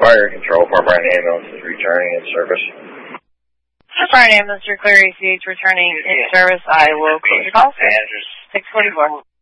Fire Control. Fort Bryan Ambulance is returning in service. Fort Bryan Ambulance, you're clear ACH returning in service. I will close your call. 644.